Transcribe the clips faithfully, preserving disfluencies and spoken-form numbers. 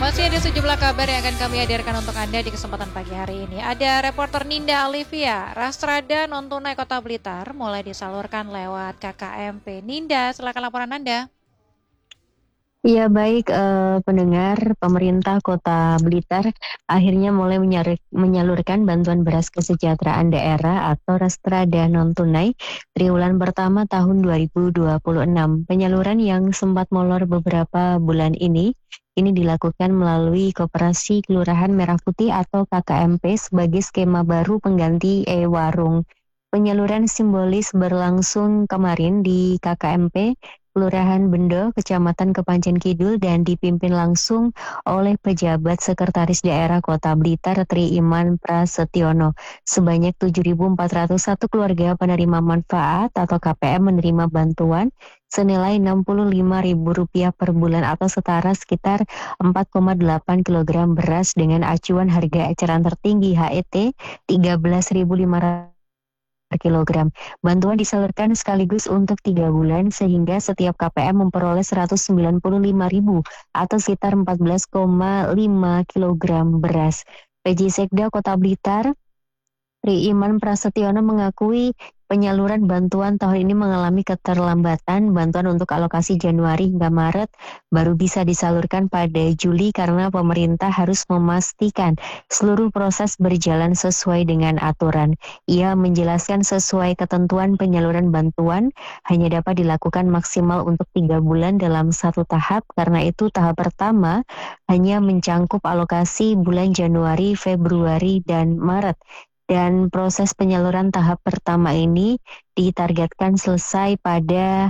Masih ada sejumlah kabar yang akan kami hadirkan untuk Anda di kesempatan pagi hari ini. Ada reporter Ninda Alivia, Rastrada non-tunai Kota Blitar mulai disalurkan lewat K K M P. Ninda, silakan laporan Anda. Ya baik eh, pendengar, pemerintah Kota Blitar akhirnya mulai menyari- menyalurkan bantuan beras kesejahteraan daerah atau Rastrada non-tunai triwulan pertama tahun dua ribu dua puluh enam. Penyaluran yang sempat molor beberapa bulan ini, ini dilakukan melalui Koperasi Kelurahan Merah Putih atau K K M P sebagai skema baru pengganti e-warung. Penyaluran simbolis berlangsung kemarin di K K M P Kelurahan Bendo, Kecamatan Kepanjen Kidul dan dipimpin langsung oleh pejabat Sekretaris Daerah Kota Blitar Tri Iman Prasetyono. Sebanyak tujuh ribu empat ratus satu keluarga penerima manfaat atau K P M menerima bantuan senilai enam puluh lima ribu rupiah per bulan atau setara sekitar empat koma delapan kilogram beras dengan acuan harga eceran tertinggi H E T tiga belas ribu lima ratus per kilogram. Bantuan disalurkan sekaligus untuk tiga bulan sehingga setiap K P M memperoleh seratus sembilan puluh lima ribu atau sekitar empat belas koma lima kilogram beras. P J Sekda Kota Blitar, Tri Iman Prasetyono mengakui penyaluran bantuan tahun ini mengalami keterlambatan. Bantuan untuk alokasi Januari hingga Maret baru bisa disalurkan pada Juli karena pemerintah harus memastikan seluruh proses berjalan sesuai dengan aturan. Ia menjelaskan sesuai ketentuan penyaluran bantuan hanya dapat dilakukan maksimal untuk tiga bulan dalam satu tahap. Karena itu tahap pertama hanya mencangkup alokasi bulan Januari, Februari, dan Maret. Dan proses penyaluran tahap pertama ini ditargetkan selesai pada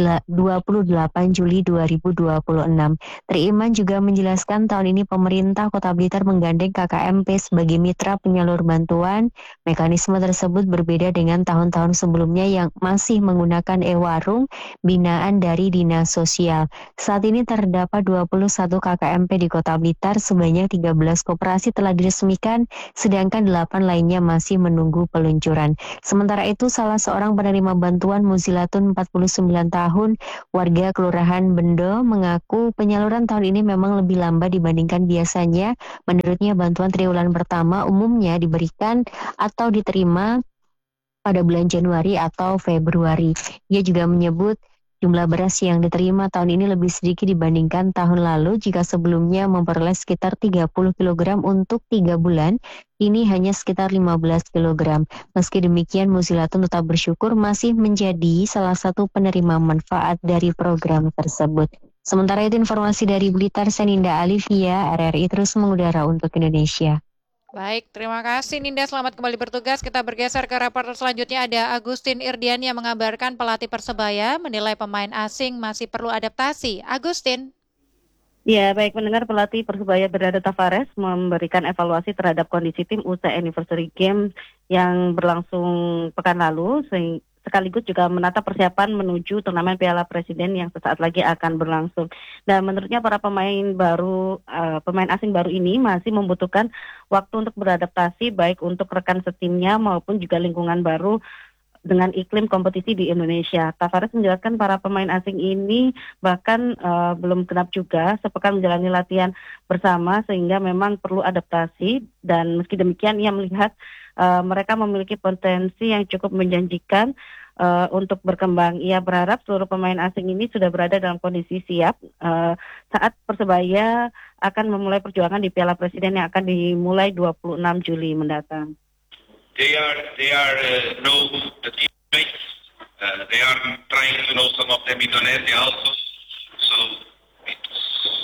dua puluh delapan Juli dua ribu dua puluh enam. Tri Iman juga menjelaskan tahun ini pemerintah Kota Blitar menggandeng K K M P sebagai mitra penyalur bantuan. Mekanisme tersebut berbeda dengan tahun-tahun sebelumnya yang masih menggunakan e-warung binaan dari Dinas Sosial. Saat ini terdapat dua puluh satu K K M P di Kota Blitar, sebanyak tiga belas koperasi telah diresmikan, sedangkan delapan lainnya masih menunggu peluncuran. Sementara itu, salah seorang penerima bantuan Muzilatun empat puluh sembilan tahun, warga Kelurahan Bendo, mengaku penyaluran tahun ini memang lebih lambat dibandingkan biasanya. Menurutnya, bantuan triwulan pertama umumnya diberikan atau diterima pada bulan Januari atau Februari. Ia juga menyebut jumlah beras yang diterima tahun ini lebih sedikit dibandingkan tahun lalu. Jika sebelumnya memperoleh sekitar tiga puluh kilogram untuk tiga bulan, ini hanya sekitar lima belas kilogram. Meski demikian, Muzilatun tetap bersyukur masih menjadi salah satu penerima manfaat dari program tersebut. Sementara itu, informasi dari Blitar, Seninda Alivia, R R I terus mengudara untuk Indonesia. Baik, terima kasih Ninda. Selamat kembali bertugas. Kita bergeser ke reporter selanjutnya. Ada Agustin Irdian yang mengabarkan pelatih Persebaya menilai pemain asing masih perlu adaptasi. Agustin. Ya, baik mendengar pelatih Persebaya Bernardo Tavares memberikan evaluasi terhadap kondisi tim usai Anniversary Game yang berlangsung pekan lalu, sehingga sekaligus juga menata persiapan menuju turnamen Piala Presiden yang sesaat lagi akan berlangsung. Dan menurutnya para pemain baru, uh, pemain asing baru ini masih membutuhkan waktu untuk beradaptasi baik untuk rekan setimnya maupun juga lingkungan baru dengan iklim kompetisi di Indonesia. Tavares menjelaskan para pemain asing ini bahkan uh, belum genap juga sepekan menjalani latihan bersama sehingga memang perlu adaptasi, dan meski demikian ia melihat uh, mereka memiliki potensi yang cukup menjanjikan uh, untuk berkembang. Ia berharap seluruh pemain asing ini sudah berada dalam kondisi siap uh, saat Persebaya akan memulai perjuangan di Piala Presiden yang akan dimulai dua puluh enam Juli mendatang. They are they are uh, know the teammates. Uh, they are trying to know some of them Indonesia also. So it's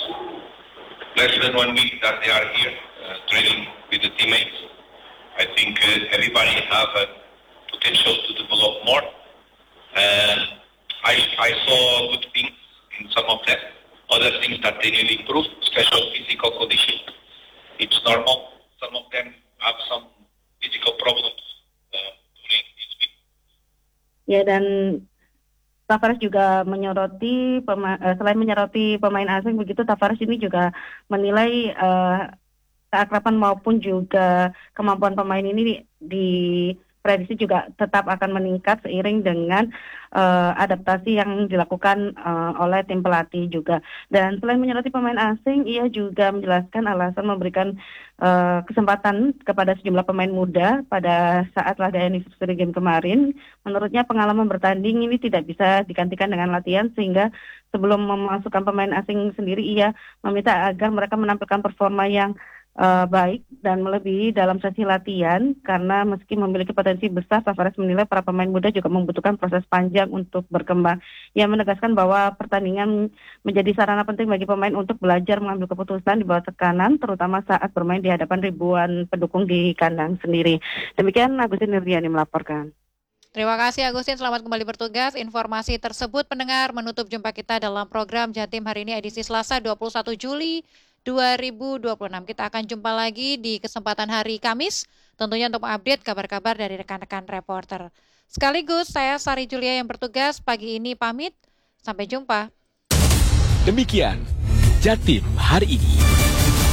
less than one week that they are here uh, training with the teammates. I think uh, everybody have a potential to develop more. Uh, I I saw good things in some of them. Other things that they need to improve, especially physical condition. It's normal. Some of them have some physical problems uh, during this week. Ya, dan Tavares juga menyoroti pema- uh, selain menyoroti pemain asing begitu, Tavares ini juga menilai uh, keakraban maupun juga kemampuan pemain ini di prediksi juga tetap akan meningkat seiring dengan uh, adaptasi yang dilakukan uh, oleh tim pelatih juga. Dan selain menyoroti pemain asing, ia juga menjelaskan alasan memberikan uh, kesempatan kepada sejumlah pemain muda pada saat laga anniversary game kemarin. Menurutnya pengalaman bertanding ini tidak bisa digantikan dengan latihan, sehingga sebelum memasukkan pemain asing sendiri, ia meminta agar mereka menampilkan performa yang Uh, baik dan melebihi dalam sesi latihan, karena meski memiliki potensi besar, Tavares menilai para pemain muda juga membutuhkan proses panjang untuk berkembang. Ia menegaskan bahwa pertandingan menjadi sarana penting bagi pemain untuk belajar mengambil keputusan di bawah tekanan, terutama saat bermain di hadapan ribuan pendukung di kandang sendiri. Demikian Agustin Nurdiani melaporkan. Terima kasih Agustin, selamat kembali bertugas. Informasi tersebut pendengar menutup jumpa kita dalam program Jatim hari ini edisi Selasa dua puluh satu Juli dua ribu dua puluh enam. Kita akan jumpa lagi di kesempatan hari Kamis, tentunya untuk mengupdate kabar-kabar dari rekan-rekan reporter. Sekaligus saya Sari Julia yang bertugas pagi ini pamit, sampai jumpa. Demikian Jatim hari ini.